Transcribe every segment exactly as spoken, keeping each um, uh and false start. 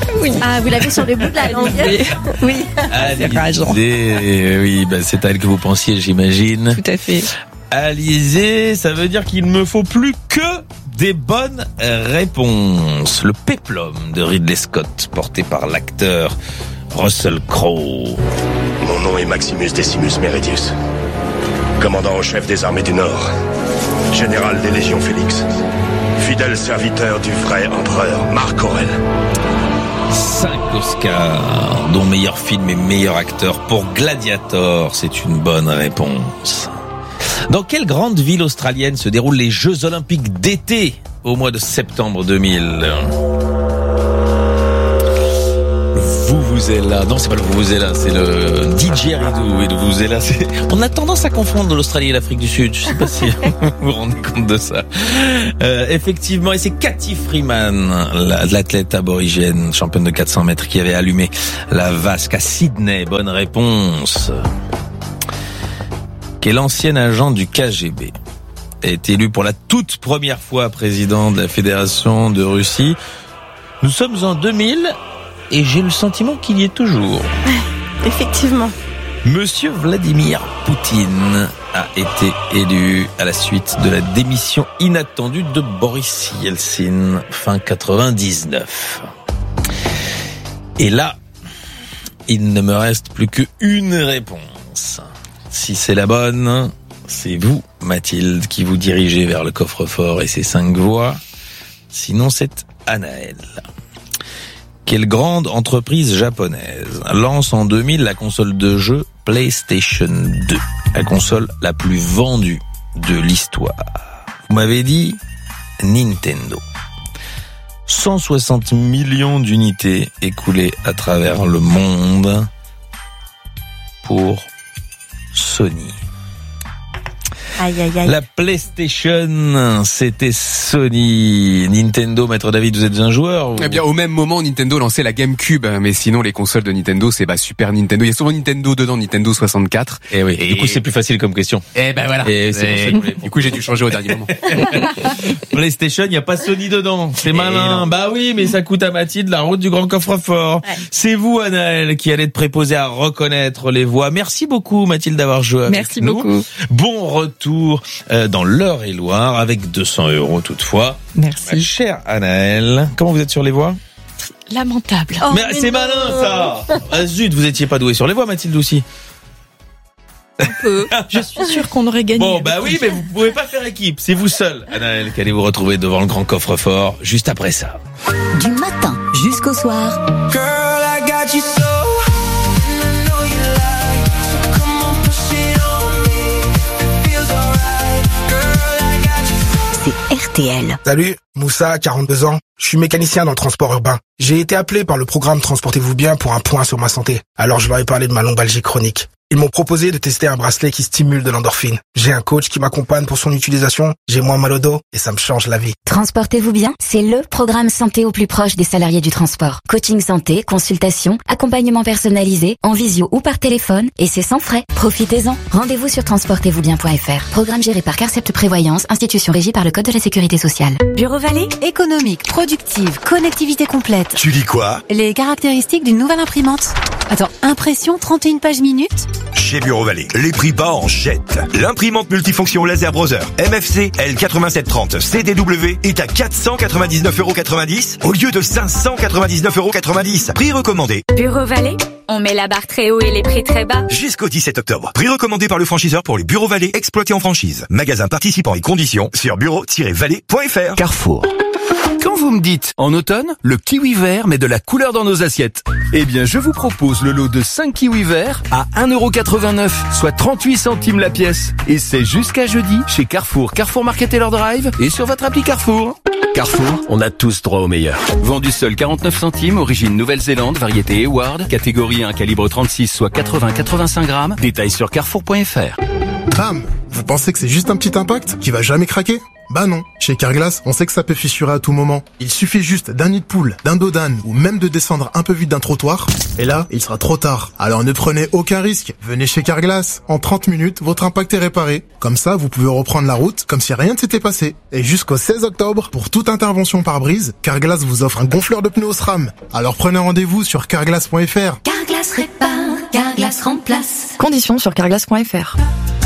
Oui. Ah, vous l'avez sur le bout de la langue. Oui. Alizé, oui, bah c'est à elle que vous pensiez, j'imagine. Tout à fait. Alizé, ça veut dire qu'il ne me faut plus que des bonnes réponses. Le péplum de Ridley Scott, porté par l'acteur Russell Crowe. Mon nom est Maximus Decimus Meridius, commandant en chef des armées du Nord, général des légions Félix, fidèle serviteur du vrai empereur Marc Aurèle. Cinq Oscars, dont meilleur film et meilleur acteur pour Gladiator, c'est une bonne réponse. Dans quelle grande ville australienne se déroulent les Jeux Olympiques d'été au mois de septembre deux mille? Vuvuzela. Non, c'est pas le Vuvuzela, c'est le didgeridoo. Et le Vuvuzela, c'est... On a tendance à confondre l'Australie et l'Afrique du Sud. Je sais pas si vous vous rendez compte de ça. Euh, effectivement, et c'est Cathy Freeman, l'athlète aborigène, championne de quatre cents mètres, qui avait allumé la vasque à Sydney. Bonne réponse. Quel ancien agent du K G B est élu pour la toute première fois président de la Fédération de Russie? Nous sommes en deux mille et j'ai le sentiment qu'il y est toujours. Effectivement. Monsieur Vladimir Poutine a été élu à la suite de la démission inattendue de Boris Yeltsin, fin quatre-vingt-dix-neuf. Et là, il ne me reste plus qu'une réponse. Si c'est la bonne, c'est vous, Mathilde, qui vous dirigez vers le coffre-fort et ses cinq voies. Sinon, c'est Anaël. Quelle grande entreprise japonaise lance en deux mille la console de jeu PlayStation deux, la console la plus vendue de l'histoire? Vous m'avez dit Nintendo. cent soixante millions d'unités écoulées à travers le monde pour Sony. Aïe, aïe, aïe. La PlayStation, c'était Sony. Nintendo, Maître David, vous êtes un joueur ou... Eh bien, au même moment, Nintendo lançait la GameCube, mais sinon, les consoles de Nintendo, c'est bah Super Nintendo. Il y a souvent Nintendo dedans, Nintendo soixante-quatre. Eh oui. Et... Du coup, c'est plus facile comme question. Eh ben voilà. Et c'est Et... pour ça que... Du coup, j'ai dû changer au dernier moment. PlayStation, il y a pas Sony dedans. C'est malin. Bah oui, mais ça coûte à Mathilde la route du grand coffre-fort. Ouais. C'est vous, Anaël, qui allez être préposé à reconnaître les voix. Merci beaucoup, Mathilde, d'avoir joué avec Merci nous. beaucoup. Bon retour dans l'Eure-et-Loire avec deux cents euros toutefois. Merci. Ma chère Anaël, comment vous êtes sur les voix? Lamentable. Oh, mais, mais c'est non. malin ça. Ah zut, vous étiez pas doué sur les voix, Mathilde aussi. Un peu. Je suis sûre qu'on aurait gagné. Bon bah oui, mais vous pouvez pas faire équipe. C'est vous seul, Anaël, qui allez vous retrouver devant le grand coffre-fort juste après ça. Du matin jusqu'au soir. Girl, I got you so. C'est R T L. Salut, Moussa, quarante-deux ans. Je suis mécanicien dans le transport urbain. J'ai été appelé par le programme Transportez-vous bien pour un point sur ma santé. Alors je leur ai parlé de ma lombalgie chronique. Ils m'ont proposé de tester un bracelet qui stimule de l'endorphine. J'ai un coach qui m'accompagne pour son utilisation. J'ai moins mal au dos et ça me change la vie. Transportez-vous bien, c'est le programme santé au plus proche des salariés du transport. Coaching santé, consultation, accompagnement personnalisé, en visio ou par téléphone, et c'est sans frais. Profitez-en. Rendez-vous sur transportez vous bien point f r. Programme géré par Carcept Prévoyance, institution régie par le Code de la Sécurité sociale. Bureau Vallée, économique, productive, connectivité complète. Tu dis quoi? Les caractéristiques d'une nouvelle imprimante. Attends, impression trente et une pages minutes? Chez Bureau Vallée, les prix bas en jette. L'imprimante multifonction laser browser M F C L quatre-vingt-sept trente C D W est à quatre cent quatre-vingt-dix-neuf euros quatre-vingt-dix au lieu de cinq cent quatre-vingt-dix-neuf euros quatre-vingt-dix. Prix recommandé. Bureau Vallée, on met la barre très haut et les prix très bas. Jusqu'au dix-sept octobre. Prix recommandé par le franchiseur pour les Bureaux Vallée exploités en franchise. Magasin participant et conditions sur bureau tiret vallée point f r. Carrefour. Quand vous me dites, en automne, le kiwi vert met de la couleur dans nos assiettes. Eh bien, je vous propose le lot de cinq kiwis verts à un euro quatre-vingt-neuf, soit trente-huit centimes la pièce. Et c'est jusqu'à jeudi chez Carrefour, Carrefour Market et leur drive et sur votre appli Carrefour. Carrefour, on a tous droit au meilleur. Vendu seul quarante-neuf centimes, origine Nouvelle-Zélande, variété Eward, catégorie un, calibre trente-six, soit quatre-vingts à quatre-vingt-cinq grammes. Détails sur carrefour point f r. Bam! Vous pensez que c'est juste un petit impact qui va jamais craquer? Bah non, chez Carglass, on sait que ça peut fissurer à tout moment. Il suffit juste d'un nid de poule, d'un dos d'âne ou même de descendre un peu vite d'un trottoir, et là, il sera trop tard. Alors ne prenez aucun risque, venez chez Carglass. En trente minutes, votre impact est réparé. Comme ça, vous pouvez reprendre la route comme si rien ne s'était passé. Et jusqu'au seize octobre, pour toute intervention pare-brise, Carglass vous offre un gonfleur de pneus Osram. Alors prenez rendez-vous sur carglass point f r. Carglass répare, Carglass remplace. Conditions sur carglass point f r.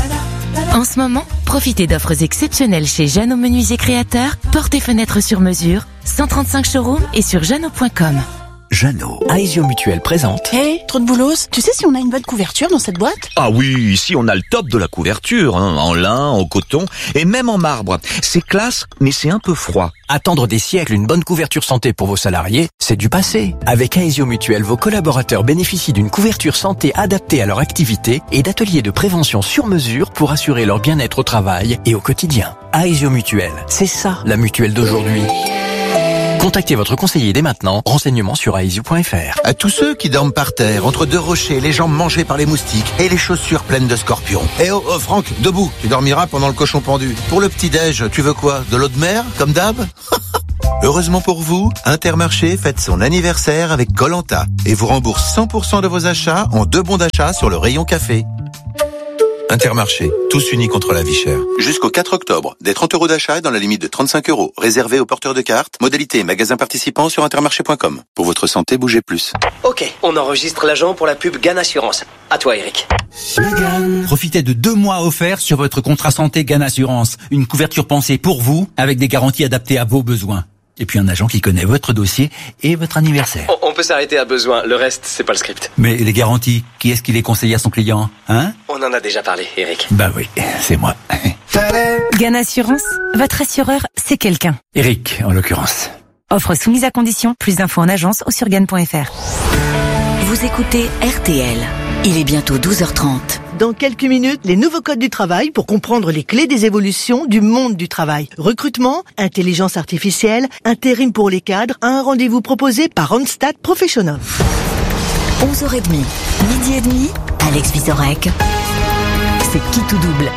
En ce moment, profitez d'offres exceptionnelles chez Jeannot Menuisier Créateurs, portes et fenêtres sur mesure, cent trente-cinq showrooms et sur jeannot point com. Jeannot, Aesio Mutuelle présente. Hé, hey, trop de boulot. Tu sais si on a une bonne couverture dans cette boîte? Ah oui, ici on a le top de la couverture, hein, en lin, en coton et même en marbre. C'est classe, mais c'est un peu froid. Attendre des siècles une bonne couverture santé pour vos salariés, c'est du passé. Avec Aesio Mutuelle, vos collaborateurs bénéficient d'une couverture santé adaptée à leur activité et d'ateliers de prévention sur mesure pour assurer leur bien-être au travail et au quotidien. Aesio Mutuelle, c'est ça la mutuelle d'aujourd'hui. Contactez votre conseiller dès maintenant. Renseignements sur aesio point f r. À tous ceux qui dorment par terre, entre deux rochers, les jambes mangées par les moustiques et les chaussures pleines de scorpions. Eh oh, oh Franck, debout, tu dormiras pendant le cochon pendu. Pour le petit-déj, tu veux quoi? De l'eau de mer, comme d'hab? Heureusement pour vous, Intermarché fête son anniversaire avec Koh-Lanta et vous rembourse cent pour cent de vos achats en deux bons d'achat sur le rayon café. Intermarché, tous unis contre la vie chère. Jusqu'au quatre octobre, des trente euros d'achat dans la limite de trente-cinq euros, réservés aux porteurs de cartes. Modalité et magasins participants sur intermarché point com. Pour votre santé, bougez plus. Ok, on enregistre l'agent pour la pub Gan Assurance. À toi, Eric. Profitez de deux mois offerts sur votre contrat santé Gan Assurance. Une couverture pensée pour vous, avec des garanties adaptées à vos besoins. Et puis un agent qui connaît votre dossier et votre anniversaire. On, on peut s'arrêter à besoin, le reste, c'est pas le script. Mais les garanties, qui est-ce qui les conseille à son client, hein? On en a déjà parlé, Eric. Bah oui, c'est moi. Gan Assurance, votre assureur, c'est quelqu'un. Eric, en l'occurrence. Offre soumise à condition, plus d'infos en agence ou sur gan point f r. Vous écoutez R T L. Il est bientôt douze heures trente. Dans quelques minutes, les nouveaux codes du travail pour comprendre les clés des évolutions du monde du travail. Recrutement, intelligence artificielle, intérim pour les cadres, un rendez-vous proposé par Randstad Professionnel. onze heures trente, midi et demi, Alex Vizorek. C'est qui tout double?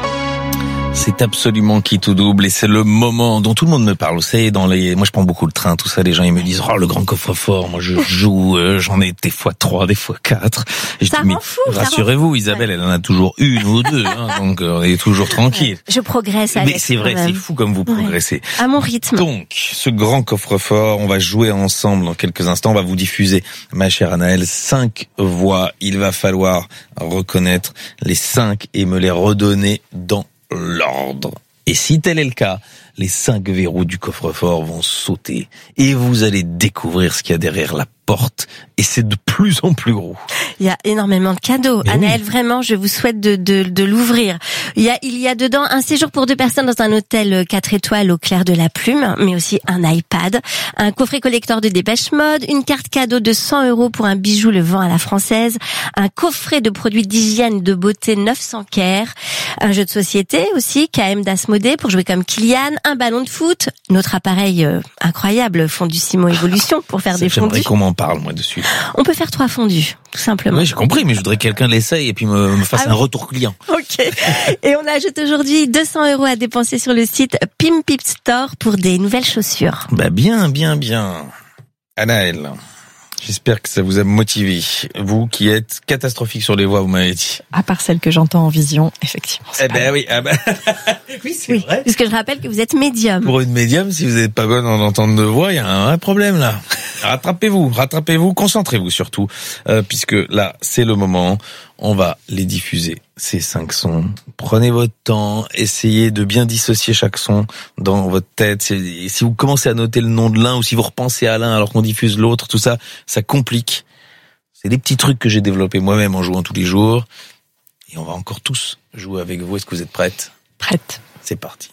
C'est absolument qui tout double et c'est le moment dont tout le monde me parle. Vous savez, dans les, moi je prends beaucoup le train, tout ça, les gens ils me disent oh le grand coffre-fort, moi je joue, euh, j'en ai des fois trois, des fois quatre. Et je ça dis, rend mais fou, rassurez-vous, Isabelle, elle en a toujours une ou deux, hein, donc euh, on est toujours tranquille. Je progresse, Alex. Mais c'est vrai, c'est fou comme vous progressez. Ouais. À mon rythme. Donc, ce grand coffre-fort, on va jouer ensemble dans quelques instants. On va vous diffuser, ma chère Anaëlle, cinq voix. Il va falloir reconnaître les cinq et me les redonner dans l'ordre. Et si tel est le cas, les cinq verrous du coffre-fort vont sauter et vous allez découvrir ce qu'il y a derrière la porte. Et c'est de plus en plus gros. Il y a énormément de cadeaux. Mais Anaëlle, oui. Vraiment, je vous souhaite de, de, de l'ouvrir. Il y a, il y a dedans un séjour pour deux personnes dans un hôtel quatre étoiles au clair de la plume, mais aussi un iPad, un coffret collector de Dépêche Mode, une carte cadeau de cent euros pour un bijou Le Vent à la française, un coffret de produits d'hygiène de beauté neuf cents Care, un jeu de société aussi, K M d'Asmodée pour jouer comme Kylian, un ballon de foot, notre appareil euh, incroyable, fondu Simon Évolution pour faire Ça, des fondus. J'aimerais qu'on m'en parle, moi, dessus. On peut faire trois fondus, tout simplement. Oui, j'ai compris, mais je voudrais que quelqu'un l'essaye et puis me, me fasse ah, un oui. retour client. Ok. Et on ajoute aujourd'hui deux cents euros à dépenser sur le site Pim Pip Store pour des nouvelles chaussures. Bah bien, bien, bien. Anaëlle, j'espère que ça vous a motivé. Vous qui êtes catastrophique sur les voix, vous m'avez dit. À part celle que j'entends en vision, effectivement. Eh ben oui, ah ben oui, c'est oui, vrai. Puisque je rappelle que vous êtes médium. Pour une médium, si vous n'êtes pas bonne en entendre de voix, il y a un vrai problème là. Rattrapez-vous, rattrapez-vous, concentrez-vous surtout, euh, puisque là, c'est le moment. On va les diffuser, ces cinq sons. Prenez votre temps, essayez de bien dissocier chaque son dans votre tête. Si vous commencez à noter le nom de l'un ou si vous repensez à l'un alors qu'on diffuse l'autre, tout ça, ça complique. C'est des petits trucs que j'ai développés moi-même en jouant tous les jours. Et on va encore tous jouer avec vous. Est-ce que vous êtes prêtes ? Prête. C'est parti.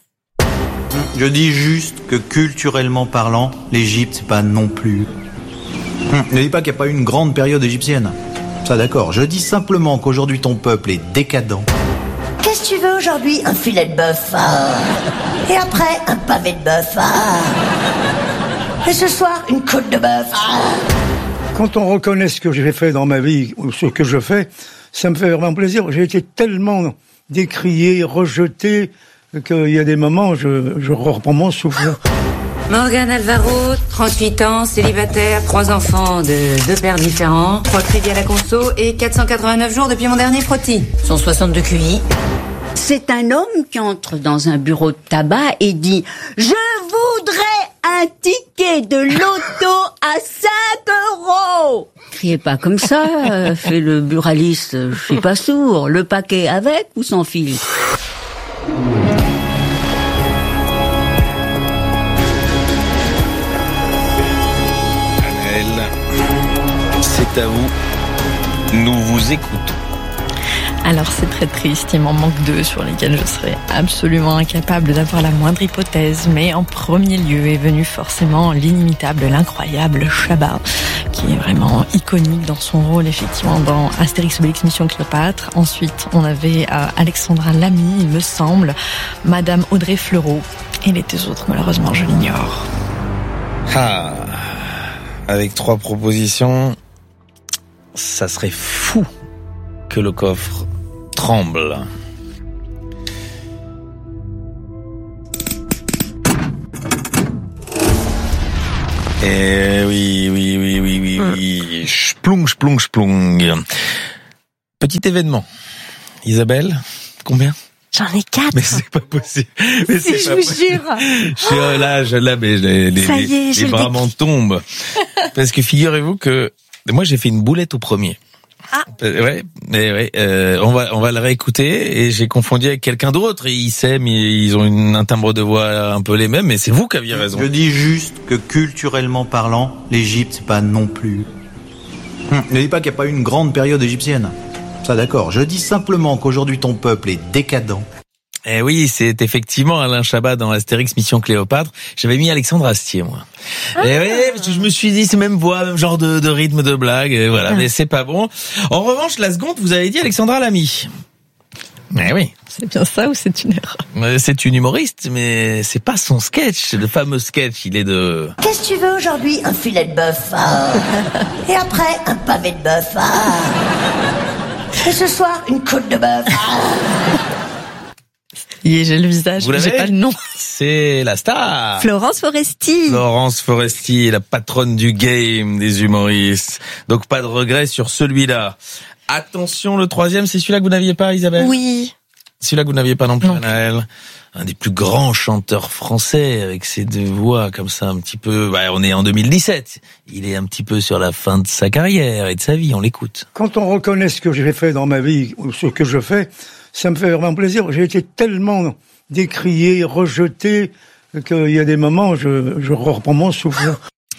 Je dis juste que culturellement parlant, l'Égypte, c'est pas non plus... Ne dis pas qu'il n'y a pas eu une grande période égyptienne. Ça d'accord, je dis simplement qu'aujourd'hui ton peuple est décadent. Qu'est-ce que tu veux aujourd'hui ? Un filet de bœuf. Ah. Et après, un pavé de bœuf. Ah. Et ce soir, une côte de bœuf. Ah. Quand on reconnaît ce que j'ai fait dans ma vie, ou ce que je fais, ça me fait vraiment plaisir. J'ai été tellement décrié, rejeté, qu'il y a des moments où je, je reprends mon souffle. Morgane Alvaro, trente-huit ans, célibataire, trois enfants de deux pères différents, trois crédits à la conso et quatre cent quatre-vingt-neuf jours depuis mon dernier frottis. cent soixante-deux Q I. C'est un homme qui entre dans un bureau de tabac et dit « Je voudrais un ticket de loto à cinq euros !» Criez pas comme ça, euh, fait le buraliste, je suis pas sourd. Le paquet avec ou sans fil? C'est à vous, nous vous écoutons. Alors c'est très triste, il m'en manque deux sur lesquels je serais absolument incapable d'avoir la moindre hypothèse. Mais en premier lieu est venu forcément l'inimitable, l'incroyable Chabat, qui est vraiment iconique dans son rôle effectivement dans Astérix Obélix Mission Cléopâtre. Ensuite on avait euh, Alexandra Lamy, il me semble, Madame Audrey Fleurot, et les deux autres malheureusement je l'ignore. Ah, avec trois propositions, ça serait fou que le coffre tremble. Eh oui, oui, oui, oui, oui, oui. Splung, splung, splung. Petit événement. Isabelle, combien? J'en ai quatre. Mais c'est pas possible. Mais si, c'est je pas vous possible. jure. Je suis là, je, là, mais les, les, Ça y est, les, j'ai les le bras m'en tombent. Parce que figurez-vous que moi j'ai fait une boulette au premier. Ah. Euh, ouais, mais ouais, euh, on va on va le réécouter et j'ai confondu avec quelqu'un d'autre et ils s'aiment, ils ont une, un timbre de voix un peu les mêmes, mais c'est vous qui aviez raison. Je dis juste que culturellement parlant, l'Égypte c'est pas non plus. Hum, ne dis pas qu'il n'y a pas eu une grande période égyptienne. Ça d'accord. Je dis simplement qu'aujourd'hui ton peuple est décadent. Eh oui, c'est effectivement Alain Chabat dans Astérix Mission Cléopâtre. J'avais mis Alexandre Astier, moi. Ah. Et oui, parce que je me suis dit, c'est même voix, même genre de, de rythme de blague, et voilà, ah. mais c'est pas bon. En revanche, la seconde, vous avez dit Alexandra Lamy. Eh oui. C'est bien ça ou c'est une erreur? C'est une humoriste, mais c'est pas son sketch, le fameux sketch, il est de... Qu'est-ce que tu veux aujourd'hui? Un filet de bœuf. Ah. Et après, un pavé de bœuf. Ah. Et ce soir, une côte de bœuf. Ah. Et j'ai le visage, j'ai pas le nom. C'est la star. Florence Foresti. Florence Foresti, la patronne du game des humoristes. Donc pas de regret sur celui-là. Attention, le troisième, c'est celui-là que vous n'aviez pas, Isabelle? Oui. Celui-là que vous n'aviez pas non plus, Anaël. Un des plus grands chanteurs français avec ses deux voix comme ça un petit peu. Bah, on est en deux mille dix-sept. Il est un petit peu sur la fin de sa carrière et de sa vie. On l'écoute. Quand on reconnaît ce que j'ai fait dans ma vie ou ce que je fais, ça me fait vraiment plaisir. J'ai été tellement décrié, rejeté, qu'il y a des moments où je, je reprends mon souffle.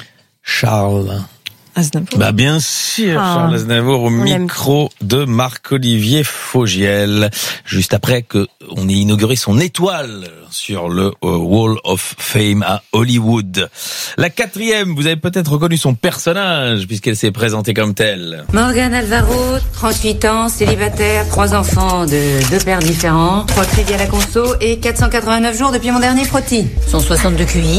Charles Aznavour. Bah bien sûr, ah, Charles Aznavour au micro de Marc-Olivier Fogiel, juste après que on ait inauguré son étoile sur le Wall of Fame à Hollywood. La quatrième, vous avez peut-être reconnu son personnage puisqu'elle s'est présentée comme telle. Morgane Alvaro, trente-huit ans, célibataire, trois enfants de deux pères différents, trois crédits à la conso et quatre cent quatre-vingt-neuf jours depuis mon dernier frottis. cent soixante-deux Q I.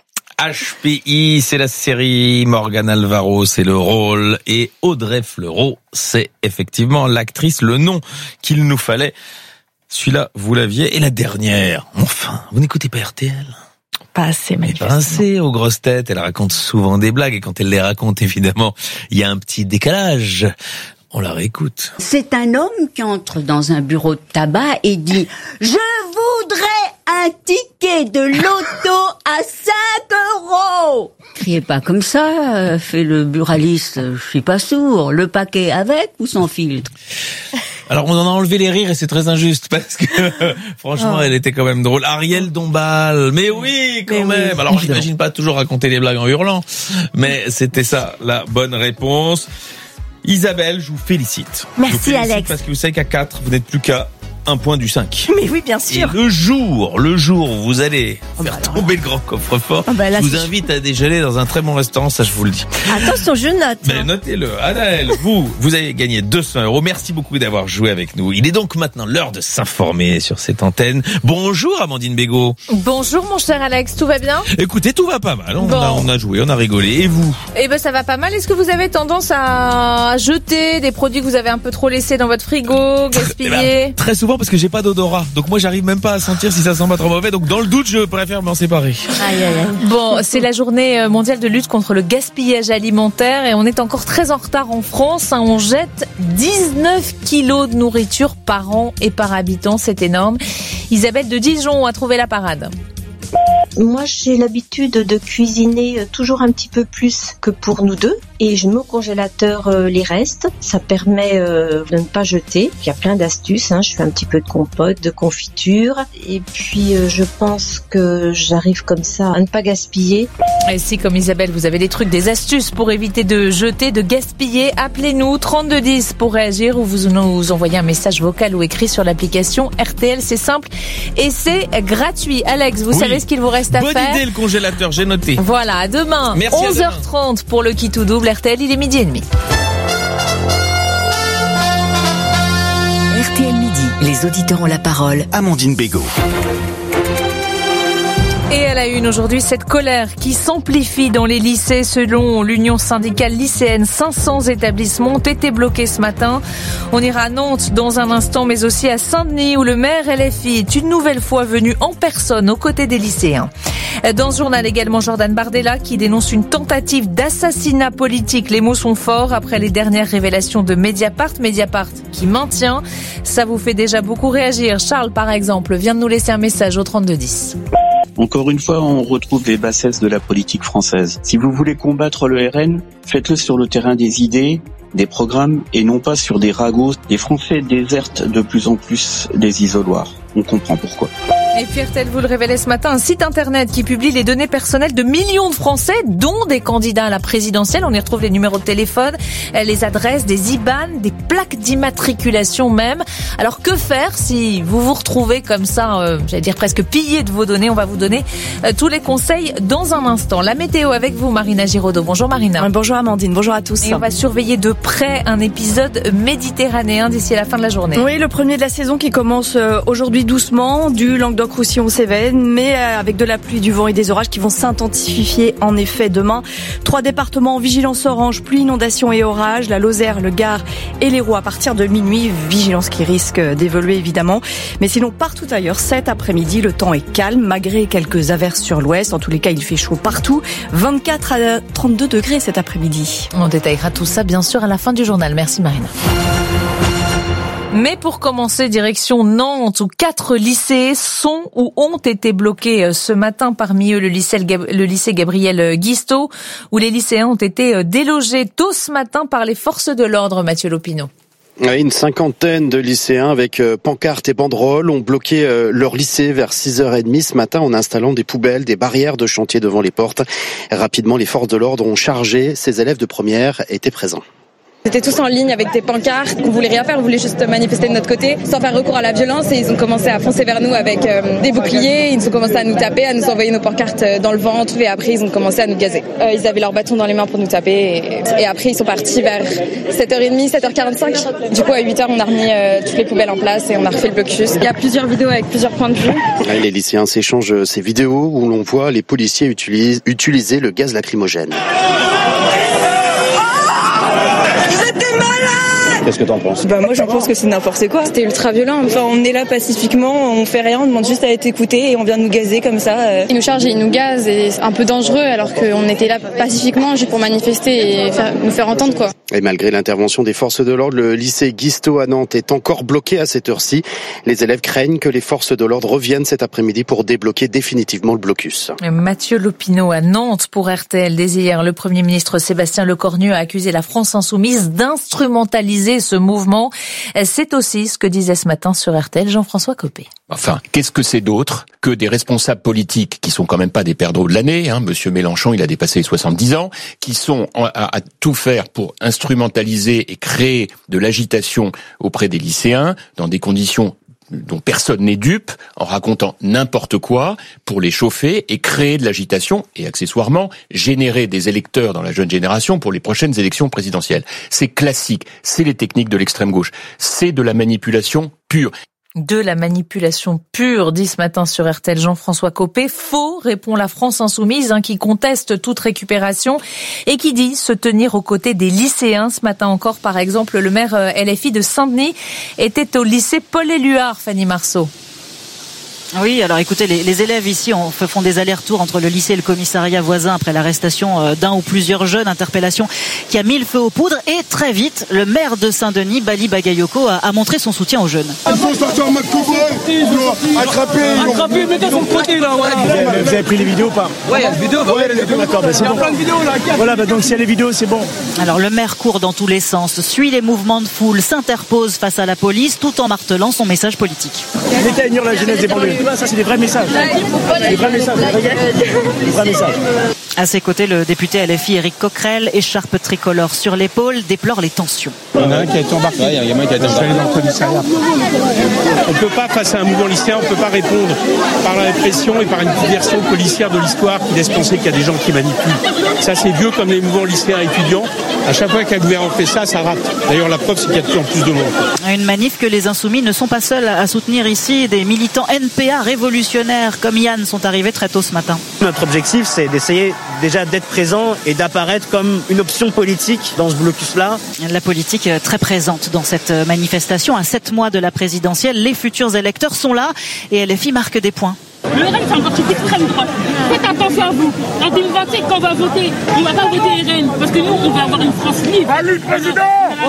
H P I, c'est la série, Morgane Alvaro, c'est le rôle, et Audrey Fleurot, c'est effectivement l'actrice, le nom qu'il nous fallait. Celui-là, vous l'aviez. Et la dernière, enfin, vous n'écoutez pas R T L? Pas assez, mais pas assez aux grosses têtes. Elle raconte souvent des blagues, et quand elle les raconte, évidemment, il y a un petit décalage. On la réécoute. C'est un homme qui entre dans un bureau de tabac et dit « Je voudrais un ticket de loto à cinq euros !» Criez pas comme ça, fait le buraliste, je suis pas sourd. Le paquet avec ou sans fil? Alors on en a enlevé les rires et c'est très injuste parce que franchement oh. elle était quand même drôle. Ariel Dombal, mais oui quand mais même. Oui. Alors j'imagine pas toujours raconter des blagues en hurlant, mais c'était ça la bonne réponse. Isabelle, je vous félicite. Merci je vous félicite Alex. Parce que vous savez qu'à quatre, vous n'êtes plus qu'à un point du cinq. Mais oui, bien sûr. Et le jour, le jour où vous allez oh faire bah tomber le grand coffre-fort, oh bah là, je vous invite à déjeuner dans un très bon restaurant, ça je vous le dis. Attention, je note. Mais notez-le. Anaël, vous, vous avez gagné deux cents euros. Merci beaucoup d'avoir joué avec nous. Il est donc maintenant l'heure de s'informer sur cette antenne. Bonjour Amandine Bégaud. Bonjour mon cher Alex, tout va bien? Écoutez, tout va pas mal. On, bon. a, on a joué, on a rigolé. Et vous? Eh ben ça va pas mal. Est-ce que vous avez tendance à jeter des produits que vous avez un peu trop laissés dans votre frigo, gaspiller? Eh ben, très souvent. justement parce que j'ai pas d'odorat. Donc moi j'arrive même pas à sentir si ça sent pas trop mauvais. Donc dans le doute, je préfère m'en séparer. Aïe, aïe, aïe. Bon, c'est la journée mondiale de lutte contre le gaspillage alimentaire et on est encore très en retard en France. On jette dix-neuf kilos de nourriture par an et par habitant. C'est énorme. Isabelle de Dijon a trouvé la parade. Moi, j'ai l'habitude de cuisiner toujours un petit peu plus que pour nous deux. Et je mets au congélateur euh, les restes. Ça permet euh, de ne pas jeter. Il y a plein d'astuces. Hein. Je fais un petit peu de compote, de confiture. Et puis, euh, je pense que j'arrive comme ça à ne pas gaspiller. Et si, comme Isabelle, vous avez des trucs, des astuces pour éviter de jeter, de gaspiller, appelez-nous trente-deux dix pour réagir ou vous nous envoyez un message vocal ou écrit sur l'application R T L. C'est simple et c'est gratuit. Alex, vous oui. savez ce qu'il vous reste à Bonne faire. Bonne idée, le congélateur, j'ai noté. Voilà, à demain, Merci onze heures trente pour le Qui tout double. R T L, il est midi et demi. R T L Midi, les auditeurs ont la parole. Amandine Bégaud. Et à la une aujourd'hui, cette colère qui s'amplifie dans les lycées. Selon l'Union syndicale lycéenne, cinq cents établissements ont été bloqués ce matin. On ira à Nantes dans un instant, mais aussi à Saint-Denis où le maire L F I est une nouvelle fois venu en personne aux côtés des lycéens. Dans ce journal également, Jordan Bardella qui dénonce une tentative d'assassinat politique. Les mots sont forts après les dernières révélations de Mediapart. Mediapart qui maintient. Ça vous fait déjà beaucoup réagir. Charles, par exemple, vient de nous laisser un message au trente-deux dix. Encore une fois, on retrouve les bassesses de la politique française. Si vous voulez combattre le R N, faites-le sur le terrain des idées, des programmes et non pas sur des ragots. Les Français désertent de plus en plus des isoloirs. On comprend pourquoi. Et puis R T L vous le révélait ce matin, un site internet qui publie les données personnelles de millions de Français, dont des candidats à la présidentielle. On y retrouve les numéros de téléphone, les adresses, des I B A N, des plaques d'immatriculation même. Alors que faire si vous vous retrouvez comme ça, euh, j'allais dire presque pillé de vos données? On va vous donner euh, tous les conseils dans un instant. La météo avec vous, Marina Giraudot. Bonjour Marina. Bonjour Amandine, bonjour à tous. Et on va surveiller de près un épisode méditerranéen d'ici à la fin de la journée. Oui, le premier de la saison qui commence aujourd'hui doucement, du Languedoc-Roussillon-Cévennes, mais avec de la pluie, du vent et des orages qui vont s'intensifier en effet demain. Trois départements en vigilance orange, pluie, inondations et orages, la Lozère, le Gard et l'Hérault à partir de minuit, vigilance qui risque d'évoluer évidemment. Mais sinon partout ailleurs, cet après-midi, le temps est calme, malgré quelques averses sur l'ouest. En tous les cas, il fait chaud partout, vingt-quatre à trente-deux degrés cet après-midi. On détaillera tout ça bien sûr à la fin du journal. Merci Marina. Mais pour commencer, direction Nantes, où quatre lycées sont ou ont été bloqués ce matin. Parmi eux, le lycée, le lycée Gabriel Guisteau, où les lycéens ont été délogés tôt ce matin par les forces de l'ordre. Mathieu Lopineau. Une cinquantaine de lycéens avec pancartes et banderoles ont bloqué leur lycée vers six heures trente ce matin en installant des poubelles, des barrières de chantier devant les portes. Rapidement, les forces de l'ordre ont chargé. Ces élèves de première étaient présents. Ils étaient tous en ligne avec des pancartes, qu'on voulait rien faire, on voulait juste manifester de notre côté, sans faire recours à la violence, et ils ont commencé à foncer vers nous avec euh, des boucliers, ils ont commencé à nous taper, à nous envoyer nos pancartes dans le ventre, et après ils ont commencé à nous gazer. Euh, ils avaient leur bâton dans les mains pour nous taper, et, et après ils sont partis vers sept heures trente, sept heures quarante-cinq. Du coup à huit heures on a remis euh, toutes les poubelles en place et on a refait le blocus. Il y a plusieurs vidéos avec plusieurs points de vue. Les lycéens s'échangent ces vidéos où l'on voit les policiers utiliser, utiliser le gaz lacrymogène. Qu'est-ce que t'en penses? Bah moi j'en pense que c'est n'importe quoi. C'était ultra violent. Enfin on est là pacifiquement, on fait rien, on demande juste à être écouté et on vient nous gazer comme ça. Ils nous chargent et ils nous gazent et c'est un peu dangereux alors qu'on était là pacifiquement juste pour manifester et faire, nous faire entendre quoi. Et malgré l'intervention des forces de l'ordre, le lycée Guisteau à Nantes est encore bloqué à cette heure-ci. Les élèves craignent que les forces de l'ordre reviennent cet après-midi pour débloquer définitivement le blocus. Mathieu Lopineau à Nantes pour R T L. Dès hier, le Premier ministre Sébastien Lecornu a accusé la France insoumise d'instrumentaliser ce mouvement. C'est aussi ce que disait ce matin sur R T L Jean-François Copé. Enfin, qu'est-ce que c'est d'autre que des responsables politiques qui sont quand même pas des perdreaux de l'année, hein, Monsieur Mélenchon, il a dépassé les soixante-dix ans, qui sont à, à tout faire pour instrumentaliser et créer de l'agitation auprès des lycéens dans des conditions dont personne n'est dupe, en racontant n'importe quoi pour les chauffer et créer de l'agitation et accessoirement générer des électeurs dans la jeune génération pour les prochaines élections présidentielles. C'est classique, c'est les techniques de l'extrême gauche, c'est de la manipulation pure. De la manipulation pure, dit ce matin sur R T L Jean-François Copé. Faux, répond la France Insoumise, hein, qui conteste toute récupération et qui dit se tenir aux côtés des lycéens. Ce matin encore, par exemple, le maire L F I de Saint-Denis était au lycée Paul-Éluard, Fanny Marceau. Oui, alors écoutez, les, les élèves ici on, font des allers-retours entre le lycée et le commissariat voisin après l'arrestation d'un ou plusieurs jeunes, interpellation qui a mis le feu aux poudres. Et très vite, le maire de Saint-Denis, Bali Bagayoko, a, a montré son soutien aux jeunes. Ils sont sortis en mode cow-boy, attrapés, attrapés, mettez sur le côté là. Voilà. Vous, avez, vous avez pris les vidéos ou pas? Oui, il y a des vidéos. Ouais, il y a des vidéos. D'accord, bah, c'est bon. Il y a plein de vidéos là. Voilà, bah, donc s'il y a les vidéos, c'est bon. Alors le maire court dans tous les sens, suit les mouvements de foule, s'interpose face à la police, tout en martelant son message politique. Mettez à unir la jeunesse des banlieues. Ça, c'est des vrais messages. Les vrais messages, les vrais messages. À ses côtés, le député L F I Éric Coquerel, écharpe tricolore sur l'épaule, déplore les tensions. Il y en a un qui a été embarqué. Ouais, il y en a un qui a été embarqué. Dans le commissariat. On ne peut pas, face à un mouvement lycéen, on ne peut pas répondre par la répression et par une version policière de l'histoire qui laisse penser qu'il y a des gens qui manipulent. Ça, c'est vieux comme les mouvements lycéens étudiants. À chaque fois qu'un gouvernement fait ça, ça rate. D'ailleurs, la preuve, c'est qu'il y a de plus en plus de monde. Une manif que les Insoumis ne sont pas seuls à soutenir ici. Des militants N P A révolutionnaires comme Yann sont arrivés très tôt ce matin. Notre objectif, c'est d'essayer déjà d'être présent et d'apparaître comme une option politique dans ce blocus-là. La politique très présente dans cette manifestation. À sept mois de la présidentielle, les futurs électeurs sont là et L F I marque des points. Le R N, c'est un parti d'extrême droite. Faites attention à vous. En deux mille vingt-cinq, quand on va voter, on va pas voter R N. Parce que nous, on va avoir une France libre. Allez, président!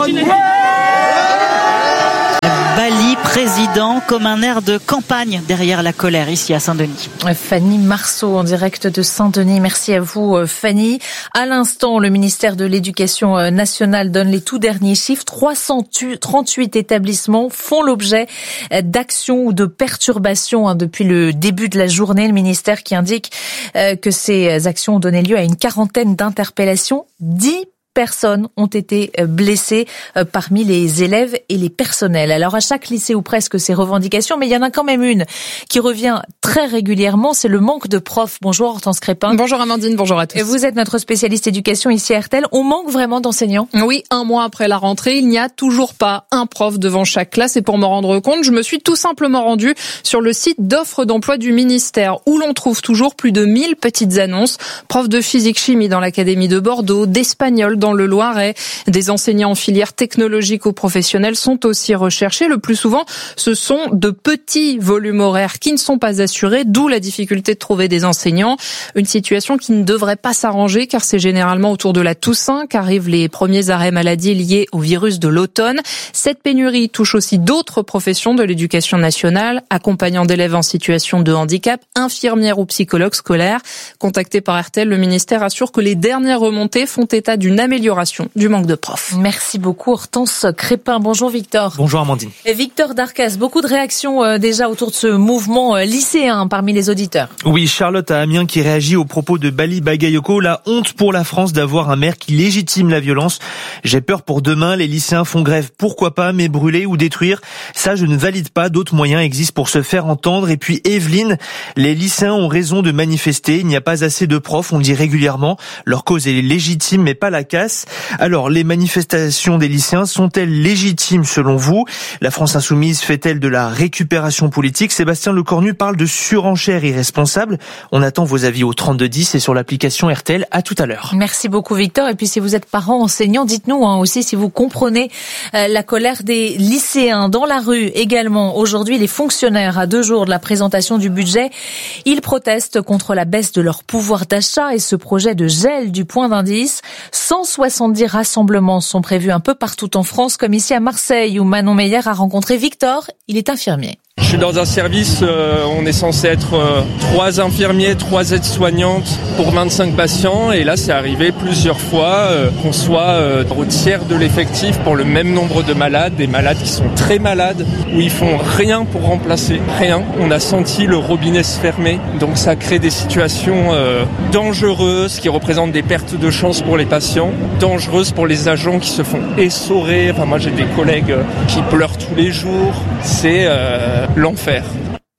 Bali, président, comme un air de campagne derrière la colère ici à Saint-Denis. Fanny Marceau en direct de Saint-Denis. Merci à vous Fanny. À l'instant, le ministère de l'Éducation nationale donne les tout derniers chiffres. trois cent trente-huit établissements font l'objet d'actions ou de perturbations depuis le début de la journée. Le ministère qui indique que ces actions ont donné lieu à une quarantaine d'interpellations. dix personnes ont été blessées parmi les élèves et les personnels. Alors à chaque lycée ou presque ces revendications, mais il y en a quand même une qui revient très régulièrement, c'est le manque de profs. Bonjour Hortense Crépin. Bonjour Amandine, bonjour à tous. Vous êtes notre spécialiste éducation ici à R T L. On manque vraiment d'enseignants? Oui, un mois après la rentrée, il n'y a toujours pas un prof devant chaque classe et pour me rendre compte, je me suis tout simplement rendue sur le site d'offres d'emploi du ministère où l'on trouve toujours plus de mille petites annonces. Profs de physique-chimie dans l'académie de Bordeaux, d'espagnol dans le Loiret. Des enseignants en filière technologique ou professionnelle sont aussi recherchés. Le plus souvent, ce sont de petits volumes horaires qui ne sont pas assurés, d'où la difficulté de trouver des enseignants. Une situation qui ne devrait pas s'arranger car c'est généralement autour de la Toussaint qu'arrivent les premiers arrêts maladie liés au virus de l'automne. Cette pénurie touche aussi d'autres professions de l'éducation nationale, accompagnants d'élèves en situation de handicap, infirmières ou psychologues scolaires. Contacté par R T L, le ministère assure que les dernières remontées font état d'une amélioration du manque de profs. Merci beaucoup Hortense Crépin. Bonjour Victor. Bonjour Amandine. Et Victor Darcas, beaucoup de réactions euh, déjà autour de ce mouvement euh, lycéen parmi les auditeurs. Oui, Charlotte à Amiens qui réagit aux propos de Bali Bagayoko. La honte pour la France d'avoir un maire qui légitime la violence. J'ai peur pour demain, les lycéens font grève. Pourquoi pas, mais brûler ou détruire, ça je ne valide pas. D'autres moyens existent pour se faire entendre. Et puis Evelyne, les lycéens ont raison de manifester. Il n'y a pas assez de profs, on le dit régulièrement. Leur cause est légitime, mais pas la casse. Alors, les manifestations des lycéens sont-elles légitimes selon vous? La France Insoumise fait-elle de la récupération politique? Sébastien Lecornu parle de surenchère irresponsable. On attend vos avis au trente-deux dix et sur l'application R T L. À tout à l'heure. Merci beaucoup Victor. Et puis si vous êtes parent, enseignant, dites-nous hein, aussi si vous comprenez euh, la colère des lycéens. Dans la rue également, aujourd'hui, les fonctionnaires, à deux jours de la présentation du budget, ils protestent contre la baisse de leur pouvoir d'achat et ce projet de gel du point d'indice. cent soixante-dix rassemblements sont prévus un peu partout en France, comme ici à Marseille, où Manon Meyer a rencontré Victor. Il est infirmier. Je suis dans un service, euh, on est censé être euh, trois infirmiers, trois aides-soignantes pour vingt-cinq patients. Et là, c'est arrivé plusieurs fois euh, qu'on soit euh, au tiers de l'effectif pour le même nombre de malades. Des malades qui sont très malades, où ils font rien pour remplacer, rien. On a senti le robinet se fermer. Donc ça crée des situations euh, dangereuses qui représentent des pertes de chance pour les patients, dangereuses pour les agents qui se font essorer. Enfin, moi, j'ai des collègues qui pleurent tous les jours. C'est... Euh, l'enfer.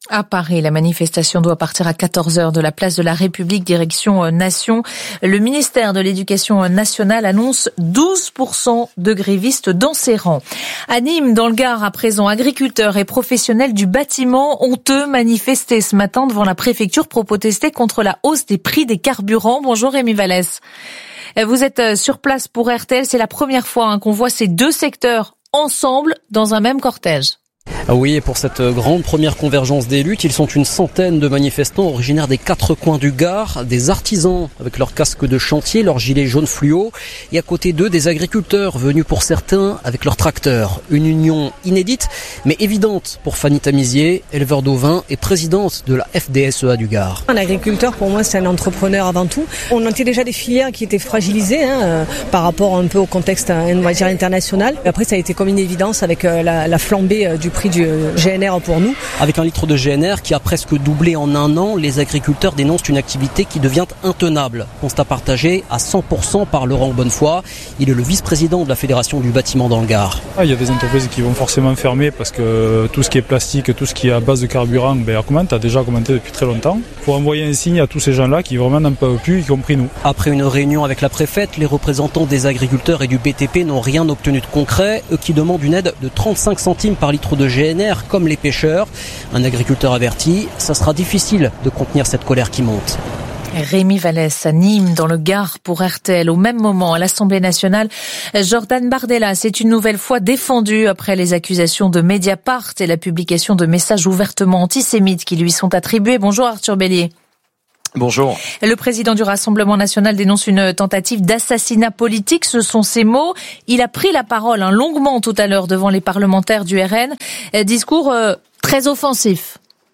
À Paris, la manifestation doit partir à quatorze heures de la place de la République, direction Nation. Le ministère de l'Éducation nationale annonce douze pour cent de grévistes dans ses rangs. À Nîmes, dans le Gard, à présent, agriculteurs et professionnels du bâtiment ont eux manifesté ce matin devant la préfecture pour protester contre la hausse des prix des carburants. Bonjour Rémi Vallès. Vous êtes sur place pour R T L. C'est la première fois hein, qu'on voit ces deux secteurs ensemble dans un même cortège. Ah oui, et pour cette grande première convergence des luttes, ils sont une centaine de manifestants originaires des quatre coins du Gard, des artisans avec leurs casques de chantier, leurs gilets jaunes fluo, et à côté d'eux, des agriculteurs venus pour certains avec leurs tracteurs. Une union inédite, mais évidente pour Fanny Tamizier, éleveur d'ovins et présidente de la F D S E A du Gard. Un agriculteur, pour moi, c'est un entrepreneur avant tout. On notait déjà des filières qui étaient fragilisées hein, euh, par rapport un peu au contexte on va dire, international. Après, ça a été comme une évidence avec euh, la, la flambée euh, du prix du G N R pour nous. Avec un litre de G N R qui a presque doublé en un an, les agriculteurs dénoncent une activité qui devient intenable. Constat partagé à cent pour cent par Laurent Bonnefoy. Il est le vice-président de la Fédération du bâtiment dans le Gard. Ah, il y a des entreprises qui vont forcément fermer parce que tout ce qui est plastique, tout ce qui est à base de carburant, ben, augmente, a déjà augmenté depuis très longtemps. Il faut envoyer un signe à tous ces gens-là qui vraiment n'en peuvent plus, y compris nous. Après une réunion avec la préfète, les représentants des agriculteurs et du B T P n'ont rien obtenu de concret. Eux qui demandent une aide de trente-cinq centimes par litre de G N R, comme les pêcheurs. Un agriculteur averti, ça sera difficile de contenir cette colère qui monte. Rémi Vallès à Nîmes, dans le Gard, pour R T L. Au même moment, à l'Assemblée nationale, Jordan Bardella s'est une nouvelle fois défendu après les accusations de Mediapart et la publication de messages ouvertement antisémites qui lui sont attribués. Bonjour Arthur Bélier. Bonjour. Le président du Rassemblement national dénonce une tentative d'assassinat politique, ce sont ses mots. Il a pris la parole hein, longuement tout à l'heure devant les parlementaires du R N. Discours euh, très offensif.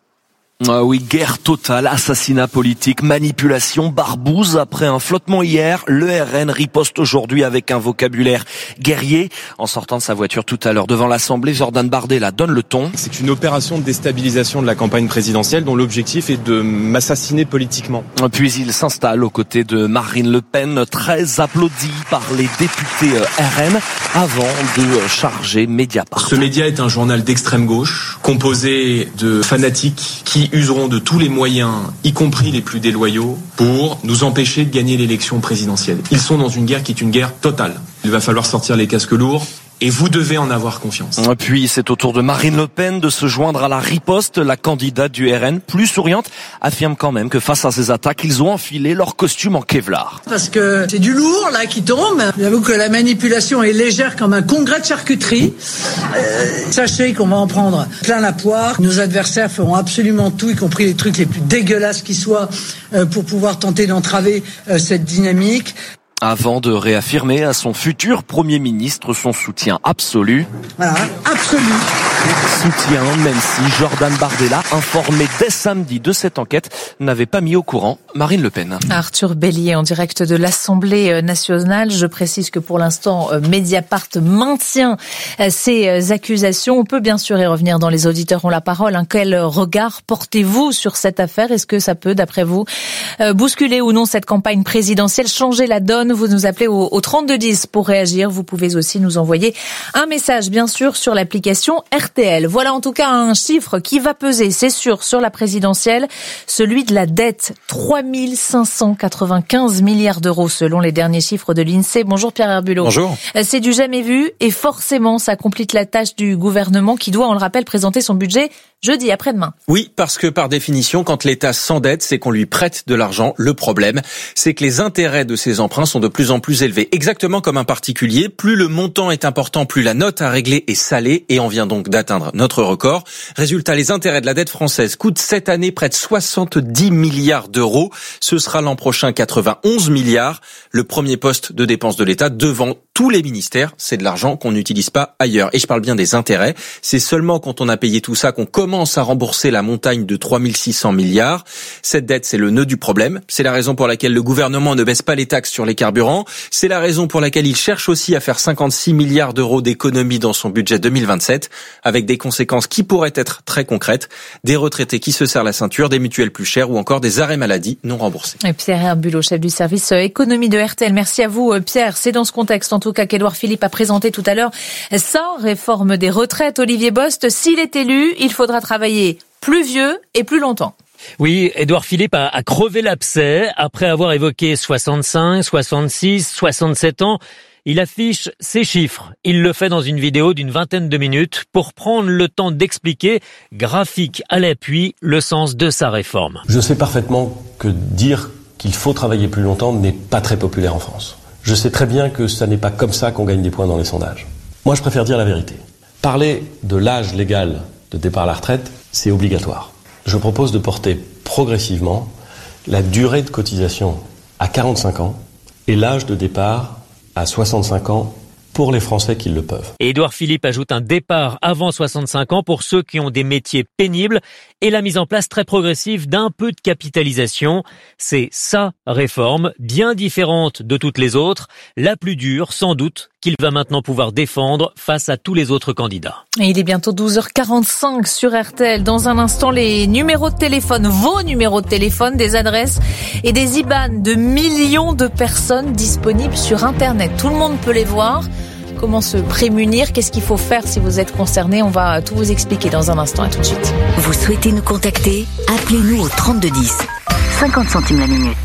Ah oui, guerre totale, assassinat politique, manipulation, barbouze. Après un flottement hier, le R N riposte aujourd'hui avec un vocabulaire guerrier. En sortant de sa voiture tout à l'heure devant l'Assemblée, Jordan Bardella donne le ton. C'est une opération de déstabilisation de la campagne présidentielle dont l'objectif est de m'assassiner politiquement. Puis il s'installe aux côtés de Marine Le Pen, très applaudi par les députés R N, avant de charger Mediapart. Ce média est un journal d'extrême gauche, composé de fanatiques qui useront de tous les moyens, y compris les plus déloyaux, pour nous empêcher de gagner l'élection présidentielle. Ils sont dans une guerre qui est une guerre totale. Il va falloir sortir les casques lourds. Et vous devez en avoir confiance. Puis c'est au tour de Marine Le Pen de se joindre à la riposte. La candidate du R N, plus souriante, affirme quand même que face à ces attaques, ils ont enfilé leur costume en Kevlar. Parce que c'est du lourd là qui tombe. J'avoue que la manipulation est légère comme un congrès de charcuterie. Euh, sachez qu'on va en prendre plein la poire. Nos adversaires feront absolument tout, y compris les trucs les plus dégueulasses qui soient, euh, pour pouvoir tenter d'entraver euh, cette dynamique. Avant de réaffirmer à son futur Premier ministre son soutien absolu. Voilà, absolu. Soutien, même si Jordan Bardella, informé dès samedi de cette enquête, n'avait pas mis au courant Marine Le Pen. Arthur Bélier en direct de l'Assemblée nationale. Je précise que pour l'instant, Mediapart maintient ces accusations. On peut bien sûr y revenir dans Les auditeurs ont la parole. Quel regard portez-vous sur cette affaire? Est-ce que ça peut, d'après vous, bousculer ou non cette campagne présidentielle, changer la donne? Vous nous appelez au, au trente-deux dix pour réagir. Vous pouvez aussi nous envoyer un message, bien sûr, sur l'application R T L. Voilà en tout cas un chiffre qui va peser, c'est sûr, sur la présidentielle, celui de la dette. trois mille cinq cent quatre-vingt-quinze milliards d'euros selon les derniers chiffres de l'INSEE. Bonjour Pierre Herbulot. Bonjour. C'est du jamais vu et forcément ça complique la tâche du gouvernement qui doit, on le rappelle, présenter son budget jeudi après-demain. Oui, parce que par définition, quand l'État s'endette, c'est qu'on lui prête de l'argent. Le problème, c'est que les intérêts de ces emprunts sont de plus en plus élevés. Exactement comme un particulier, plus le montant est important, plus la note à régler est salée et on vient donc d'atteindre notre record. Résultat, les intérêts de la dette française coûtent cette année près de soixante-dix milliards d'euros. Ce sera l'an prochain quatre-vingt-onze milliards. Le premier poste de dépense de l'État devant tous les ministères, c'est de l'argent qu'on n'utilise pas ailleurs. Et je parle bien des intérêts. C'est seulement quand on a payé tout ça qu'on commence à rembourser la montagne de trois mille six cents milliards. Cette dette, c'est le nœud du problème. C'est la raison pour laquelle le gouvernement ne baisse pas les taxes sur les carburants. C'est la raison pour laquelle il cherche aussi à faire cinquante-six milliards d'euros d'économies dans son budget deux mille vingt-sept, avec des conséquences qui pourraient être très concrètes. Des retraités qui se serrent la ceinture, des mutuelles plus chères ou encore des arrêts maladie non remboursés. Et Pierre Herbulot, chef du service économie de R T L. Merci à vous Pierre. C'est dans ce contexte en tout cas qu'Édouard Philippe a présenté tout à l'heure sa réforme des retraites. Olivier Bost, s'il est élu, il faudra travailler plus vieux et plus longtemps. Oui, Édouard Philippe a, a crevé l'abcès après avoir évoqué soixante-cinq, soixante-six, soixante-sept ans. Il affiche ses chiffres. Il le fait dans une vidéo d'une vingtaine de minutes pour prendre le temps d'expliquer, graphique à l'appui, le sens de sa réforme. Je sais parfaitement que dire qu'il faut travailler plus longtemps n'est pas très populaire en France. Je sais très bien que ça n'est pas comme ça qu'on gagne des points dans les sondages. Moi, je préfère dire la vérité. Parler de l'âge légal de départ à la retraite, c'est obligatoire. Je propose de porter progressivement la durée de cotisation à quarante-cinq ans et l'âge de départ à soixante-cinq ans pour les Français qui le peuvent. Et Édouard Philippe ajoute un départ avant soixante-cinq ans pour ceux qui ont des métiers pénibles et la mise en place très progressive d'un peu de capitalisation. C'est sa réforme, bien différente de toutes les autres, la plus dure sans doute, qu'il va maintenant pouvoir défendre face à tous les autres candidats. Et il est bientôt douze heures quarante-cinq sur R T L. Dans un instant, les numéros de téléphone, vos numéros de téléphone, des adresses et des I B A N de millions de personnes disponibles sur Internet. Tout le monde peut les voir. Comment se prémunir? Qu'est-ce qu'il faut faire si vous êtes concerné? On va tout vous expliquer dans un instant. À tout de suite. Vous souhaitez nous contacter? Appelez-nous au trente-deux dix. cinquante centimes la minute.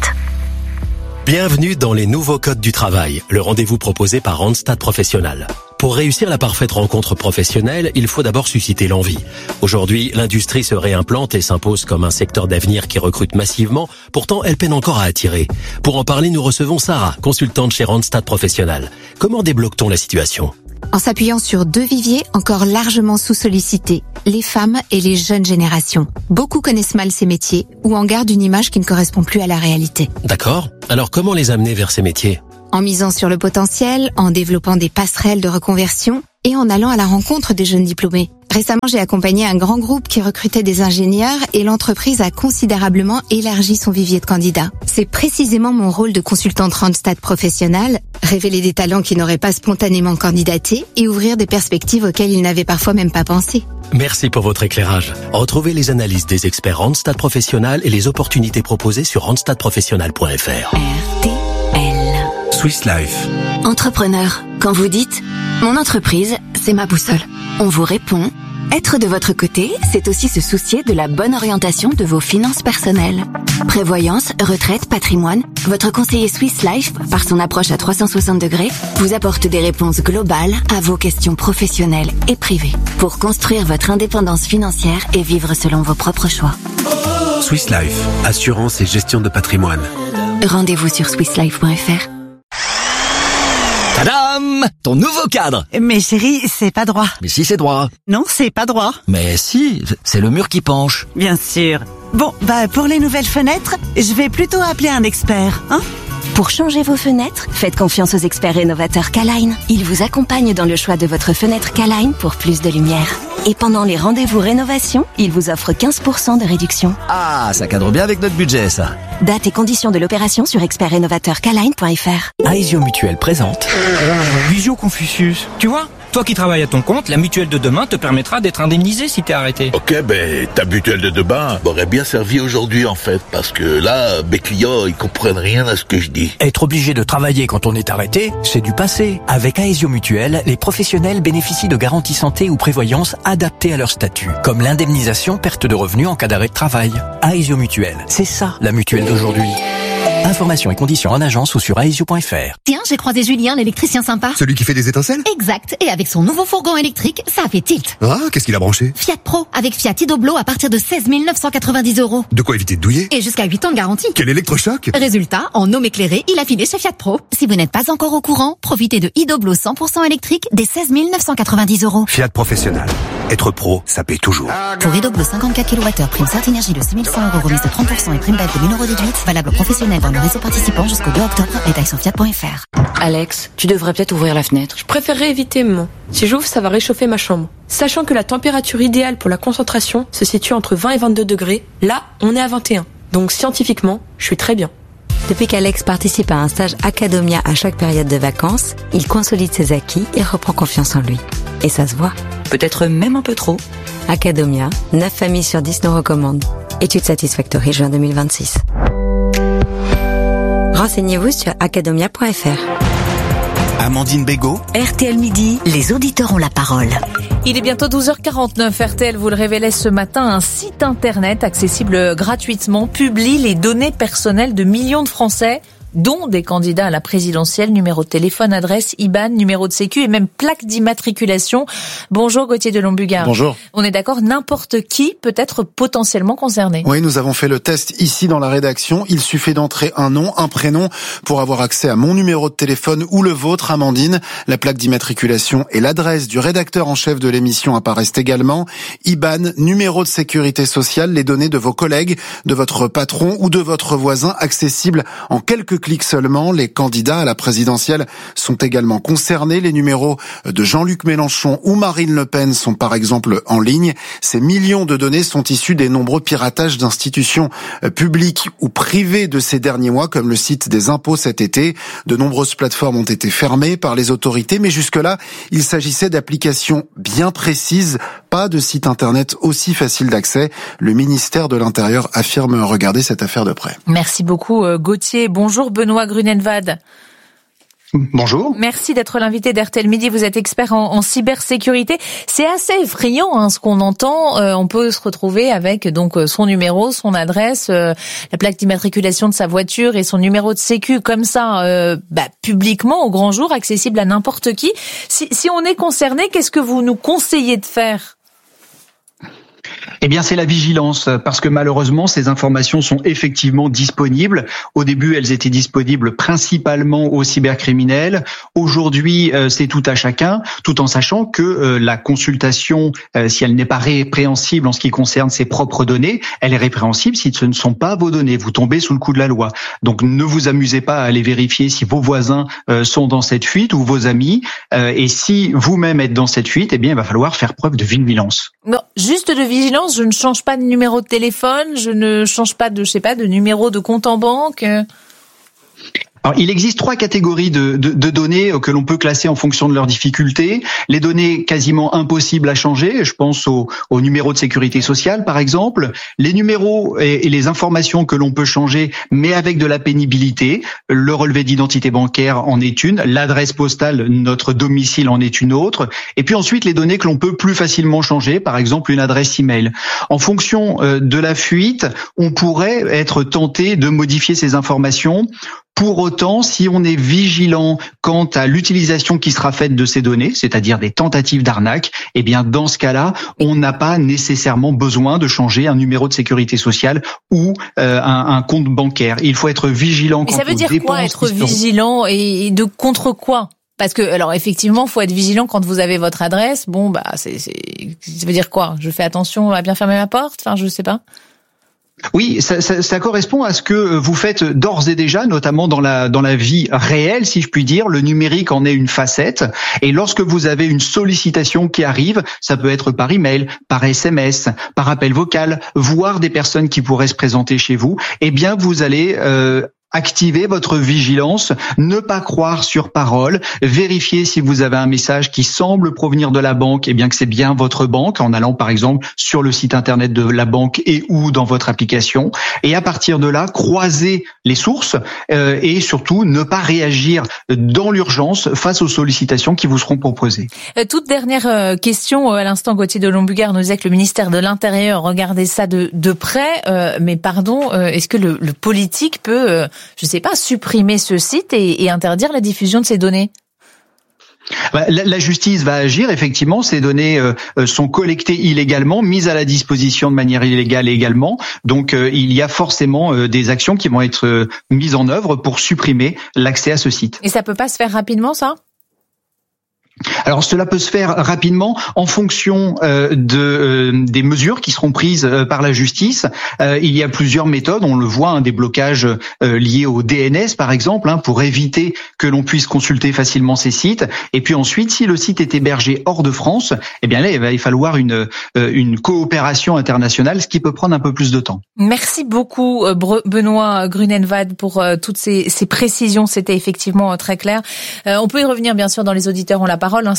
Bienvenue dans les nouveaux codes du travail, le rendez-vous proposé par Randstad Professionnel. Pour réussir la parfaite rencontre professionnelle, il faut d'abord susciter l'envie. Aujourd'hui, l'industrie se réimplante et s'impose comme un secteur d'avenir qui recrute massivement. Pourtant, elle peine encore à attirer. Pour en parler, nous recevons Sarah, consultante chez Randstad Professionnel. Comment débloque-t-on la situation ? En s'appuyant sur deux viviers encore largement sous-sollicités, les femmes et les jeunes générations. Beaucoup connaissent mal ces métiers ou en gardent une image qui ne correspond plus à la réalité. D'accord. Alors comment les amener vers ces métiers ? En misant sur le potentiel, en développant des passerelles de reconversion et en allant à la rencontre des jeunes diplômés. Récemment, j'ai accompagné un grand groupe qui recrutait des ingénieurs et l'entreprise a considérablement élargi son vivier de candidats. C'est précisément mon rôle de consultante Randstad Professionnel, révéler des talents qui n'auraient pas spontanément candidaté et ouvrir des perspectives auxquelles ils n'avaient parfois même pas pensé. Merci pour votre éclairage. Retrouvez les analyses des experts Randstad Professionnel et les opportunités proposées sur randstad professionnel point f r. R T L. Swiss Life. Entrepreneur, quand vous dites « Mon entreprise, c'est ma boussole », on vous répond « Être de votre côté, c'est aussi se soucier de la bonne orientation de vos finances personnelles. » Prévoyance, retraite, patrimoine, votre conseiller Swiss Life, par son approche à trois cent soixante degrés, vous apporte des réponses globales à vos questions professionnelles et privées pour construire votre indépendance financière et vivre selon vos propres choix. Swiss Life, assurance et gestion de patrimoine. Rendez-vous sur swiss life point f r. Tadam! Ton nouveau cadre! Mais chérie, c'est pas droit. Mais si, c'est droit. Non, c'est pas droit. Mais si, c'est le mur qui penche. Bien sûr. Bon, bah pour les nouvelles fenêtres, je vais plutôt appeler un expert, hein? Pour changer vos fenêtres, faites confiance aux experts rénovateurs K-Line. Ils vous accompagnent dans le choix de votre fenêtre K-Line pour plus de lumière. Et pendant les rendez-vous rénovation, ils vous offrent quinze pour cent de réduction. Ah, ça cadre bien avec notre budget, ça. Date et conditions de l'opération sur expert rénovateur K line point f r. Aesio Mutuelle présente Visio Confucius. Tu vois, toi qui travailles à ton compte, la mutuelle de demain te permettra d'être indemnisé si t'es arrêté. Ok, ben ta mutuelle de demain m'aurait bien servi aujourd'hui en fait, parce que là, mes clients, ils comprennent rien à ce que je dis. Être obligé de travailler quand on est arrêté, c'est du passé. Avec Aesio Mutuelle, les professionnels bénéficient de garanties santé ou prévoyance adaptées à leur statut, comme l'indemnisation perte de revenus en cas d'arrêt de travail. Aesio Mutuelle, c'est ça la mutuelle d'aujourd'hui. Informations et conditions en agence ou sur aesio point f r. Tiens, j'ai croisé Julien, l'électricien sympa. Celui qui fait des étincelles? Exact. Et avec son nouveau fourgon électrique, ça a fait tilt. Ah, qu'est-ce qu'il a branché? Fiat Pro, avec Fiat Idoblo à partir de seize mille neuf cent quatre-vingt-dix euros. De quoi éviter de douiller? Et jusqu'à huit ans de garantie. Quel électrochoc! Résultat, en homme éclairé, il a filé chez Fiat Pro. Si vous n'êtes pas encore au courant, profitez de Idoblo cent pour cent électrique des seize mille neuf cent quatre-vingt-dix euros. Fiat Professionnel. Être pro, ça paye toujours. Pour Idoblo cinquante-quatre kilowattheures, prime Certinergie de six mille cent euros, remise de trente pour cent et prime bête de mille euros déduite, valable professionnel dans le réseau participant jusqu'au deux octobre. Détails sur fiat point f r. Alex, tu devrais peut-être ouvrir la fenêtre. Je préférerais éviter, maman. Si j'ouvre, ça va réchauffer ma chambre. Sachant que la température idéale pour la concentration se situe entre vingt et vingt-deux degrés, là, on est à vingt et un. Donc scientifiquement, je suis très bien. Depuis qu'Alex participe à un stage Academia à chaque période de vacances, il consolide ses acquis et reprend confiance en lui. Et ça se voit. Peut-être même un peu trop. Academia, neuf familles sur dix nous recommandent. Étude Satisfactory juin deux mille vingt-six. Renseignez-vous sur academia point f r. Amandine Bégaud. R T L Midi, les auditeurs ont la parole. Il est bientôt douze heures quarante-neuf. R T L vous le révélait ce matin. Un site internet accessible gratuitement publie les données personnelles de millions de Français, dont des candidats à la présidentielle, numéro de téléphone, adresse, I B A N, numéro de sécu et même plaque d'immatriculation. Bonjour Gauthier de Lombugard. Bonjour. On est d'accord, n'importe qui peut être potentiellement concerné. Oui, nous avons fait le test ici dans la rédaction. Il suffit d'entrer un nom, un prénom pour avoir accès à mon numéro de téléphone ou le vôtre, Amandine. La plaque d'immatriculation et l'adresse du rédacteur en chef de l'émission apparaissent également. I B A N, numéro de sécurité sociale, les données de vos collègues, de votre patron ou de votre voisin, accessibles en quelques clics seulement. Les candidats à la présidentielle sont également concernés. Les numéros de Jean-Luc Mélenchon ou Marine Le Pen sont par exemple en ligne. Ces millions de données sont issues des nombreux piratages d'institutions publiques ou privées de ces derniers mois, comme le site des impôts cet été. De nombreuses plateformes ont été fermées par les autorités, mais jusque-là, il s'agissait d'applications bien précises, pas de site internet aussi facile d'accès. Le ministère de l'Intérieur affirme regarder cette affaire de près. Merci beaucoup Gauthier. Bonjour Benoît Grunenwald. Bonjour. Merci d'être l'invité d'R T L Midi. Vous êtes expert en, en cybersécurité. C'est assez effrayant hein, ce qu'on entend. Euh, on peut se retrouver avec donc son numéro, son adresse, euh, la plaque d'immatriculation de sa voiture et son numéro de sécu comme ça, euh, bah, publiquement au grand jour, accessible à n'importe qui. Si, si on est concerné, qu'est-ce que vous nous conseillez de faire ? Eh bien, c'est la vigilance, parce que malheureusement, ces informations sont effectivement disponibles. Au début, elles étaient disponibles principalement aux cybercriminels. Aujourd'hui, c'est tout à chacun, tout en sachant que la consultation, si elle n'est pas répréhensible en ce qui concerne ses propres données, elle est répréhensible si ce ne sont pas vos données. Vous tombez sous le coup de la loi. Donc, ne vous amusez pas à aller vérifier si vos voisins sont dans cette fuite ou vos amis. Et si vous-même êtes dans cette fuite, eh bien, il va falloir faire preuve de vigilance. Non, juste de vigilance. Je ne change pas de numéro de téléphone, je ne change pas de, je sais pas, de numéro de compte en banque. Alors, il existe trois catégories de, de, de données que l'on peut classer en fonction de leur difficulté. Les données quasiment impossibles à changer, je pense au, au numéro de sécurité sociale par exemple. Les numéros et, et les informations que l'on peut changer, mais avec de la pénibilité. Le relevé d'identité bancaire en est une, l'adresse postale, notre domicile en est une autre. Et puis ensuite, les données que l'on peut plus facilement changer, par exemple une adresse email. En fonction de la fuite, on pourrait être tenté de modifier ces informations. Pour autant, si on est vigilant quant à l'utilisation qui sera faite de ces données, c'est-à-dire des tentatives d'arnaque, eh bien dans ce cas-là, on n'a pas nécessairement besoin de changer un numéro de sécurité sociale ou euh, un, un compte bancaire. Il faut être vigilant quant aux dépenses. Mais ça veut dire quoi être vigilant et de contre quoi ? Parce que, alors effectivement, faut être vigilant quand vous avez votre adresse. Bon, bah, c'est, c'est, ça veut dire quoi ? Je fais attention à bien fermer ma porte ? Enfin, je sais pas. Oui, ça, ça, ça correspond à ce que vous faites d'ores et déjà, notamment dans la dans la vie réelle, si je puis dire. Le numérique en est une facette. Et lorsque vous avez une sollicitation qui arrive, ça peut être par email, par S M S, par appel vocal, voire des personnes qui pourraient se présenter chez vous. Eh bien, vous allez euh, activez votre vigilance, ne pas croire sur parole, vérifiez si vous avez un message qui semble provenir de la banque, et bien que c'est bien votre banque, en allant par exemple sur le site internet de la banque et ou dans votre application. Et à partir de là, croisez les sources euh, et surtout ne pas réagir dans l'urgence face aux sollicitations qui vous seront proposées. Euh, toute dernière euh, question, à l'instant Gauthier de Lombugard nous disait que le ministère de l'Intérieur regardait ça de, de près, euh, mais pardon, euh, est-ce que le, le politique peut... Euh, je sais pas, supprimer ce site et, et interdire la diffusion de ces données? La, la justice va agir, effectivement, ces données euh, sont collectées illégalement, mises à la disposition de manière illégale également, donc euh, il y a forcément euh, des actions qui vont être euh, mises en œuvre pour supprimer l'accès à ce site. Et ça peut pas se faire rapidement, ça ? Alors cela peut se faire rapidement en fonction euh, de euh, des mesures qui seront prises euh, par la justice. Euh, il y a plusieurs méthodes, on le voit, hein, des blocages euh, liés au D N S par exemple, hein, pour éviter que l'on puisse consulter facilement ces sites. Et puis ensuite, si le site est hébergé hors de France, eh bien là il va y falloir une euh, une coopération internationale, ce qui peut prendre un peu plus de temps. Merci beaucoup Benoît Grunenwald pour euh, toutes ces, ces précisions. C'était effectivement euh, très clair. Euh, on peut y revenir bien sûr dans les auditeurs ont la parole. Hein,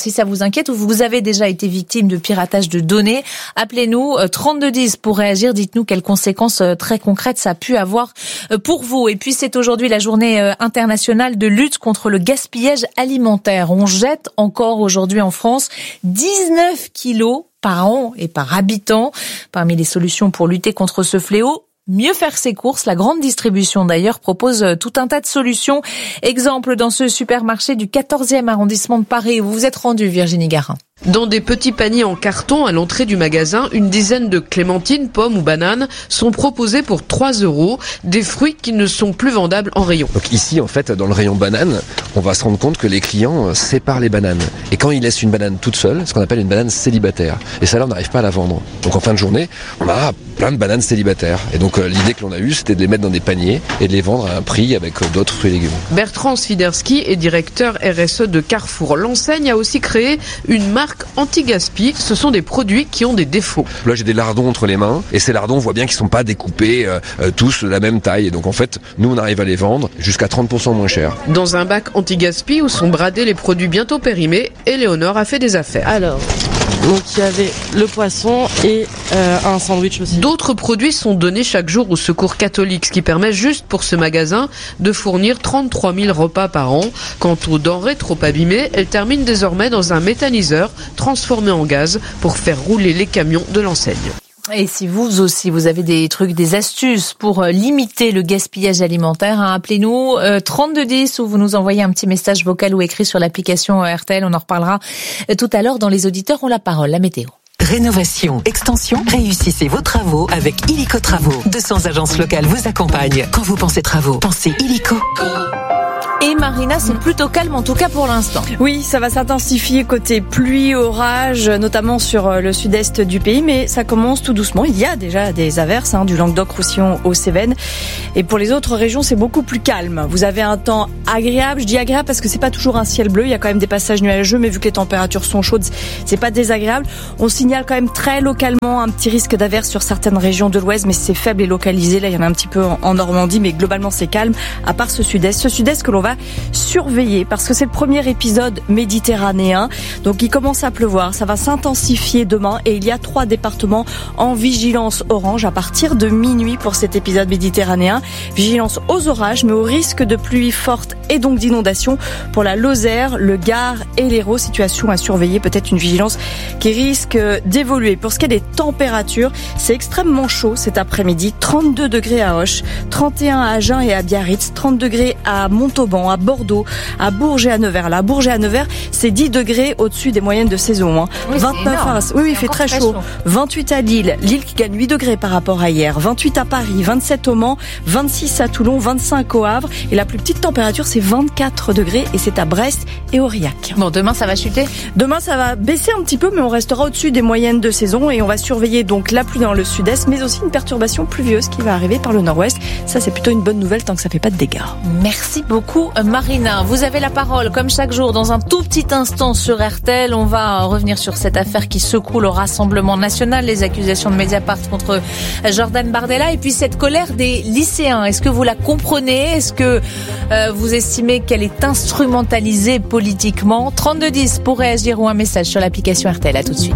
Si ça vous inquiète ou vous avez déjà été victime de piratage de données, appelez-nous trente-deux dix pour réagir. Dites-nous quelles conséquences très concrètes ça a pu avoir pour vous. Et puis c'est aujourd'hui la journée internationale de lutte contre le gaspillage alimentaire. On jette encore aujourd'hui en France dix-neuf kilos par an et par habitant. Parmi les solutions pour lutter contre ce fléau, mieux faire ses courses. La grande distribution d'ailleurs propose tout un tas de solutions. Exemple dans ce supermarché du quatorzième arrondissement de Paris où vous vous êtes rendu, Virginie Garin. Dans des petits paniers en carton à l'entrée du magasin, une dizaine de clémentines, pommes ou bananes sont proposées pour trois euros, des fruits qui ne sont plus vendables en rayon. Donc ici, en fait, dans le rayon bananes, on va se rendre compte que les clients séparent les bananes. Et quand ils laissent une banane toute seule, ce qu'on appelle une banane célibataire. Et celle-là, on n'arrive pas à la vendre. Donc en fin de journée, on a plein de bananes célibataires. Et donc euh, l'idée que l'on a eue, c'était de les mettre dans des paniers et de les vendre à un prix avec euh, d'autres fruits et légumes. Bertrand Swiderski est directeur R S E de Carrefour. L'enseigne a aussi créé une marque anti-gaspi. Ce sont des produits qui ont des défauts. Là, j'ai des lardons entre les mains et ces lardons, on voit bien qu'ils sont pas découpés euh, euh, tous de la même taille. Et donc en fait, nous, on arrive à les vendre jusqu'à trente pour cent moins cher. Dans un bac anti-gaspi où sont bradés les produits bientôt périmés, Éléonore a fait des affaires. Alors, donc il y avait le poisson et euh, un sandwich aussi. D'autres produits sont donnés chaque jour au Secours catholique, ce qui permet juste pour ce magasin de fournir trente-trois mille repas par an. Quant aux denrées trop abîmées, elles terminent désormais dans un méthaniseur transformé en gaz pour faire rouler les camions de l'enseigne. Et si vous aussi, vous avez des trucs, des astuces pour limiter le gaspillage alimentaire, hein, appelez-nous euh, trente-deux dix ou vous nous envoyez un petit message vocal ou écrit sur l'application R T L. On en reparlera tout à l'heure. Dans Les auditeurs ont la parole. La météo. Rénovation, extension, réussissez vos travaux avec Illico Travaux. deux cents agences locales vous accompagnent. Quand vous pensez travaux, pensez Illico. Et Marina, c'est plutôt calme, en tout cas pour l'instant. Oui, ça va s'intensifier côté pluie, orage, notamment sur le sud-est du pays, mais ça commence tout doucement. Il y a déjà des averses, hein, du Languedoc-Roussillon aux Cévennes. Et pour les autres régions, c'est beaucoup plus calme. Vous avez un temps agréable. Je dis agréable parce que c'est pas toujours un ciel bleu. Il y a quand même des passages nuageux, mais vu que les températures sont chaudes, c'est pas désagréable. On signale quand même très localement un petit risque d'averse sur certaines régions de l'ouest, mais c'est faible et localisé. Là, il y en a un petit peu en Normandie, mais globalement, c'est calme, à part ce sud-est. Ce sud-est que l'on va surveiller parce que c'est le premier épisode méditerranéen. Donc il commence à pleuvoir, ça va s'intensifier demain et il y a trois départements en vigilance orange à partir de minuit pour cet épisode méditerranéen. Vigilance aux orages mais au risque de pluie forte et donc d'inondation pour la Lozère, le Gard et l'Hérault. Situation à surveiller, peut-être une vigilance qui risque d'évoluer. Pour ce qui est des températures, c'est extrêmement chaud cet après-midi. trente-deux degrés à Auch, trente et un à Agen et à Biarritz, trente degrés à Montauban, à Bordeaux, à Bourges et à Nevers. Là, à Bourges et à Nevers, c'est dix degrés au-dessus des moyennes de saison. Hein. Oui, vingt-neuf à... Oui, oui, il fait très chaud. chaud. vingt-huit à Lille, Lille qui gagne huit degrés par rapport à hier. vingt-huit à Paris, vingt-sept au Mans, vingt-six à Toulon, vingt-cinq au Havre. Et la plus petite température, c'est vingt-quatre degrés et c'est à Brest et Aurillac. Bon, demain, ça va chuter? Demain, ça va baisser un petit peu, mais on restera au-dessus des moyennes de saison et on va surveiller donc la pluie dans le sud-est, mais aussi une perturbation pluvieuse qui va arriver par le nord-ouest. Ça, c'est plutôt une bonne nouvelle tant que ça fait pas de dégâts. Merci beaucoup, Marina. Vous avez la parole, comme chaque jour, dans un tout petit instant sur R T L. On va revenir sur cette affaire qui secoue le Rassemblement national, les accusations de Mediapart contre Jordan Bardella et puis cette colère des lycéens. Est-ce que vous la comprenez? Est-ce que euh, vous estimez qu'elle est instrumentalisée politiquement? trente-deux dix pour réagir ou un message sur l'application R T L. À tout de suite.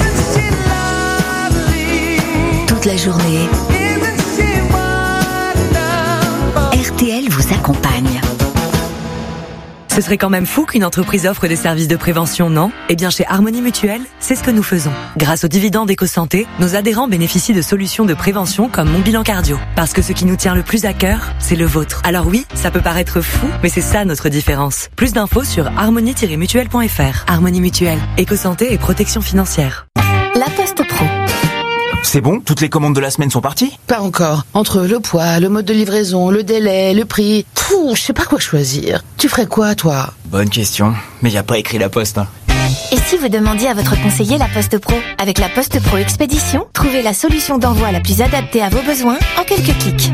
Toute la journée, R T L vous accompagne. Ce serait quand même fou qu'une entreprise offre des services de prévention, non? Eh bien, chez Harmonie Mutuelle, c'est ce que nous faisons. Grâce aux dividendes EcoSanté, nos adhérents bénéficient de solutions de prévention comme Mon Bilan Cardio. Parce que ce qui nous tient le plus à cœur, c'est le vôtre. Alors oui, ça peut paraître fou, mais c'est ça notre différence. Plus d'infos sur harmonie tiret mutuelle point f r. Harmonie Mutuelle, EcoSanté et protection financière. La Poste Pro. C'est bon? Toutes les commandes de la semaine sont parties? Pas encore. Entre le poids, le mode de livraison, le délai, le prix... Pouh, je sais pas quoi choisir. Tu ferais quoi, toi? Bonne question. Mais y a pas écrit La Poste, hein. Et si vous demandiez à votre conseiller La Poste Pro? Avec La Poste Pro Expédition, trouvez la solution d'envoi la plus adaptée à vos besoins en quelques clics.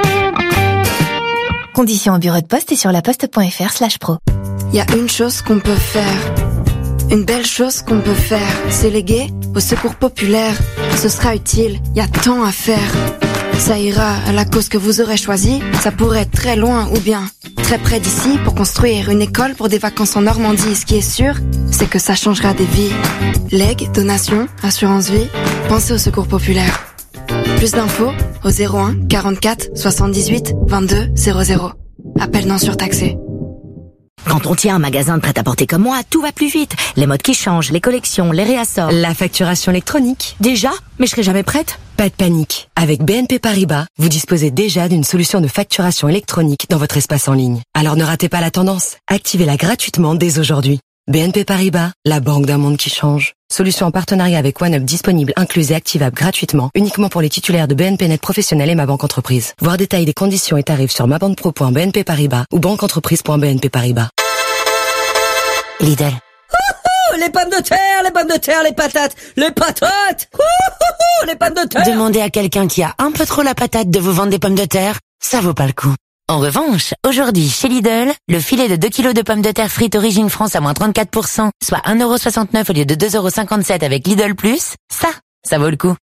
Conditions au bureau de poste et sur laposte.fr slash pro. Il y a une chose qu'on peut faire. Une belle chose qu'on peut faire, c'est léguer au secours populaire. Ce sera utile, il y a tant à faire. Ça ira à la cause que vous aurez choisie, ça pourrait être très loin ou bien très près d'ici pour construire une école pour des vacances en Normandie. Ce qui est sûr, c'est que ça changera des vies. Legs, donations, assurance vie, pensez au secours populaire. Plus d'infos au zéro un quarante-quatre soixante-dix-huit vingt-deux zéro zéro. Appel non surtaxé. Quand on tient un magasin de prêt-à-porter comme moi, tout va plus vite. Les modes qui changent, les collections, les réassorts. La facturation électronique. Déjà? Mais je serai jamais prête. Pas de panique. Avec B N P Paribas, vous disposez déjà d'une solution de facturation électronique dans votre espace en ligne. Alors ne ratez pas la tendance. Activez-la gratuitement dès aujourd'hui. B N P Paribas, la banque d'un monde qui change. Solution en partenariat avec OneUp disponible, incluse et activable gratuitement, uniquement pour les titulaires de B N P Net Professionnel et Ma Banque Entreprise. Voir détail des conditions et tarifs sur mabanquepro point b n p paribas ou banqueentreprise point b n p paribas. Lidl. Ouhou, les pommes de terre, les pommes de terre, les patates, les patates. Ouhou, les pommes de terre. Demandez à quelqu'un qui a un peu trop la patate de vous vendre des pommes de terre, ça vaut pas le coup. En revanche, aujourd'hui, chez Lidl, le filet de deux kilos de pommes de terre frites Origine France à moins trente-quatre pour cent, soit un euro soixante-neuf au lieu de deux euros cinquante-sept avec Lidl Plus, ça, ça vaut le coup.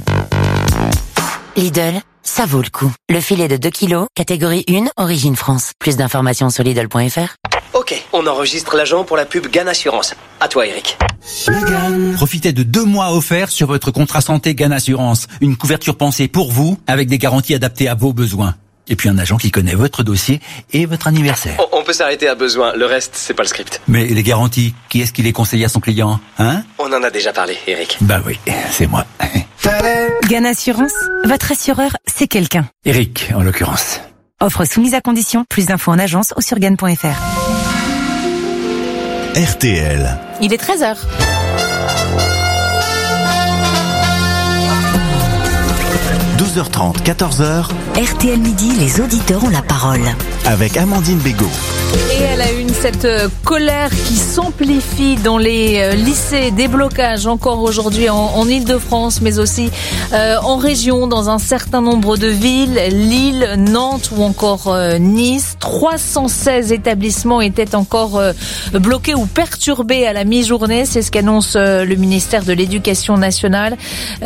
Lidl, ça vaut le coup. Le filet de deux kilos, catégorie un, Origine France. Plus d'informations sur Lidl point f r. Ok, on enregistre l'agent pour la pub Gann Assurance. À toi, Eric. Profitez de deux mois offerts sur votre contrat santé Gann Assurance. Une couverture pensée pour vous, avec des garanties adaptées à vos besoins. Et puis un agent qui connaît votre dossier et votre anniversaire. On, on peut s'arrêter à besoin, le reste, c'est pas le script. Mais les garanties, qui est-ce qui les conseille à son client, hein? On en a déjà parlé, Eric. Bah oui, c'est moi. Gann Assurance, votre assureur, c'est quelqu'un. Eric, en l'occurrence. Offre soumise à condition, plus d'infos en agence ou sur gann point f r. R T L. Il est treize heures. douze heures trente, quatorze heures. R T L Midi, les auditeurs ont la parole. Avec Amandine Bégaud. Et à la une, cette colère qui s'amplifie dans les lycées, des blocages encore aujourd'hui en, en Ile-de-France, mais aussi euh, en région, dans un certain nombre de villes, Lille, Nantes ou encore euh, Nice. trois cent seize établissements étaient encore euh, bloqués ou perturbés à la mi-journée, c'est ce qu'annonce euh, le ministère de l'Éducation nationale.